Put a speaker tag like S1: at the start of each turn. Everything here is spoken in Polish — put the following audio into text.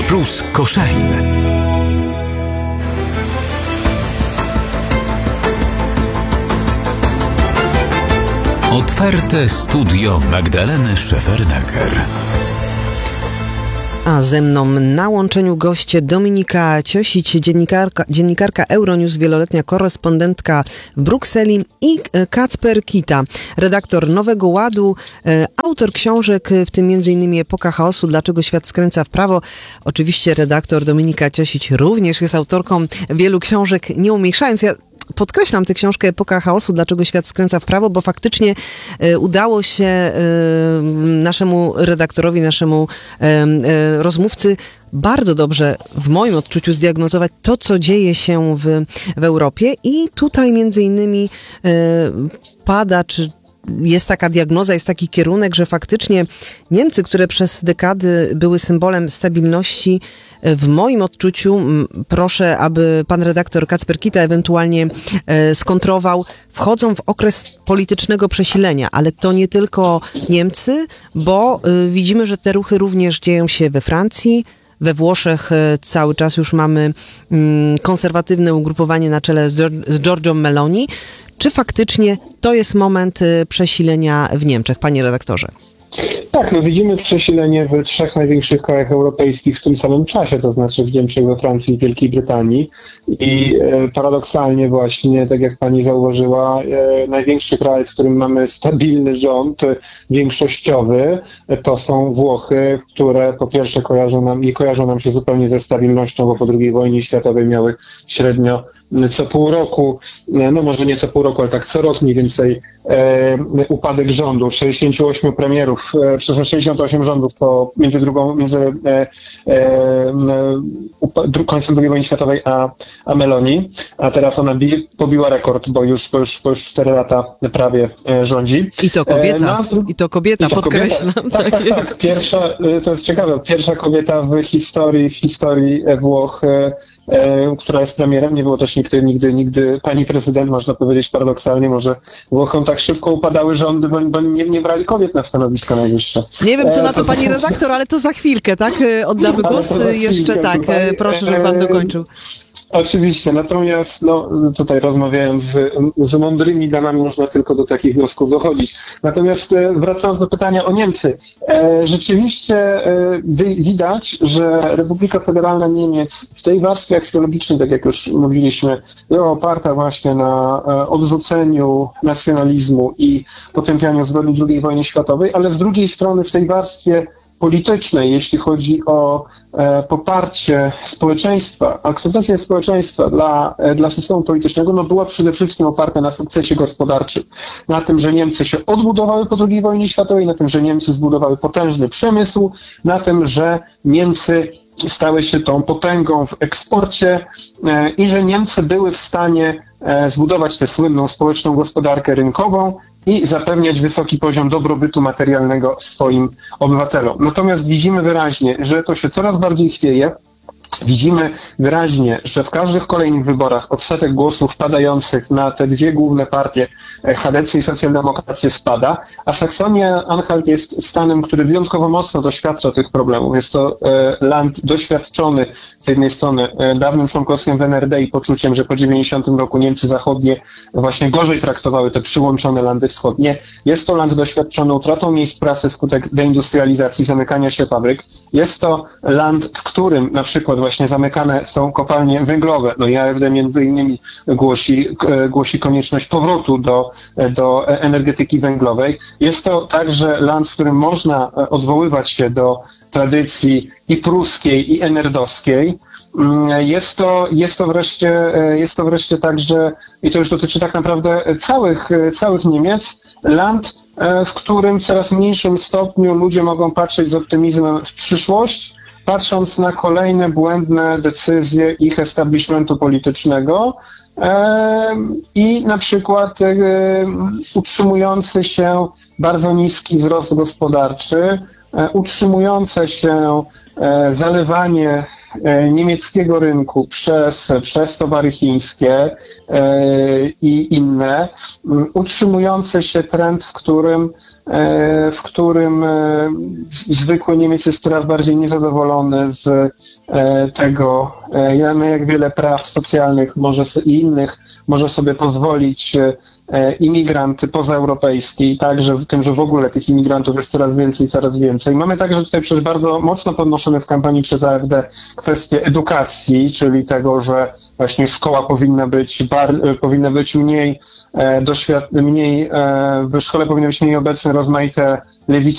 S1: Plus Koszalin. Otwarte studio Magdaleny Szefernaker.
S2: A ze mną na łączeniu goście Dominika Ciosić, dziennikarka Euronews, wieloletnia korespondentka w Brukseli, i Kacper Kita, redaktor Nowego Ładu, autor książek, w tym m.in. Epoka chaosu, dlaczego świat skręca w prawo. Oczywiście redaktor Dominika Ciosić również jest autorką wielu książek, nie umniejszając. Ja podkreślam tę książkę Epoka chaosu, dlaczego świat skręca w prawo, bo faktycznie udało się naszemu redaktorowi, naszemu rozmówcy bardzo dobrze, w moim odczuciu, zdiagnozować to, co dzieje się w Europie. I tutaj między innymi pada, czy jest taka diagnoza, jest taki kierunek, że faktycznie Niemcy, które przez dekady były symbolem stabilności, w moim odczuciu, proszę, aby pan redaktor Kacper Kita ewentualnie skontrował, wchodzą w okres politycznego przesilenia, ale to nie tylko Niemcy, bo widzimy, że te ruchy również dzieją się we Francji. We Włoszech cały czas już mamy konserwatywne ugrupowanie na czele z Giorgią Meloni. Czy faktycznie to jest moment przesilenia w Niemczech, panie redaktorze?
S3: Tak, no widzimy przesilenie w trzech największych krajach europejskich w tym samym czasie, to znaczy w Niemczech, we Francji i Wielkiej Brytanii. I paradoksalnie właśnie, tak jak pani zauważyła, największy kraj, w którym mamy stabilny rząd większościowy, to są Włochy, które po pierwsze nie kojarzą nam się zupełnie ze stabilnością, bo po II wojnie światowej miały średnio co pół roku, no może nie co pół roku, ale tak co rok mniej więcej upadek rządu, 68 premierów, 68 rządów między końcem II wojny światowej a Meloni, a teraz ona pobiła rekord, bo już 4 lata prawie rządzi.
S2: I to kobieta, podkreślam.
S3: Tak. Pierwsza, to jest ciekawe, pierwsza kobieta w historii Włoch, która jest premierem. Nie było też nigdy pani prezydent, można powiedzieć paradoksalnie, może Włochom tak szybko upadały rządy, bo nie brali kobiet na stanowiska najwyższe.
S2: Nie wiem, co na to pani redaktor, ale to za chwilkę, tak? Oddamy głos jeszcze, tak. Proszę, żeby pan dokończył.
S3: Oczywiście, natomiast tutaj rozmawiając z mądrymi damami można tylko do takich wniosków dochodzić. Natomiast wracając do pytania o Niemcy, rzeczywiście widać, że Republika Federalna Niemiec w tej warstwie aksjologicznej, tak jak już mówiliśmy, była oparta właśnie na odrzuceniu nacjonalizmu i potępianiu zbrodni II wojny światowej, ale z drugiej strony w tej warstwie politycznej, jeśli chodzi o poparcie społeczeństwa, akceptację społeczeństwa dla systemu politycznego, była przede wszystkim oparta na sukcesie gospodarczym. Na tym, że Niemcy się odbudowały po II wojnie światowej, na tym, że Niemcy zbudowały potężny przemysł, na tym, że Niemcy stały się tą potęgą w eksporcie i że Niemcy były w stanie zbudować tę słynną społeczną gospodarkę rynkową i zapewniać wysoki poziom dobrobytu materialnego swoim obywatelom. Natomiast widzimy wyraźnie, że to się coraz bardziej chwieje. Widzimy wyraźnie, że w każdych kolejnych wyborach odsetek głosów padających na te dwie główne partie, chadecję i socjaldemokrację, spada, a Saksonia-Anhalt jest stanem, który wyjątkowo mocno doświadcza tych problemów. Jest to land doświadczony z jednej strony dawnym członkostwem w NRD i poczuciem, że po 90 roku Niemcy zachodnie właśnie gorzej traktowały te przyłączone landy wschodnie. Jest to land doświadczony utratą miejsc pracy wskutek deindustrializacji, zamykania się fabryk. Jest to land, w którym na przykład właśnie zamykane są kopalnie węglowe. I AfD między innymi głosi konieczność powrotu do energetyki węglowej. Jest to także land, w którym można odwoływać się do tradycji i pruskiej, i enerdowskiej. Jest to wreszcie także, i to już dotyczy tak naprawdę całych Niemiec, land, w którym w coraz mniejszym stopniu ludzie mogą patrzeć z optymizmem w przyszłość, patrząc na kolejne błędne decyzje ich establishmentu politycznego i na przykład utrzymujący się bardzo niski wzrost gospodarczy, utrzymujące się zalewanie niemieckiego rynku przez towary chińskie i inne, utrzymujący się trend, w którym w którym zwykły Niemiec jest coraz bardziej niezadowolony z tego, na jak wiele praw socjalnych i innych może sobie pozwolić imigrant pozaeuropejski, także w tym, że w ogóle tych imigrantów jest coraz więcej. Mamy także tutaj przecież bardzo mocno podnoszone w kampanii przez AfD kwestie edukacji, czyli tego, że właśnie szkoła powinna być w szkole powinny być mniej obecne rozmaite lewicowe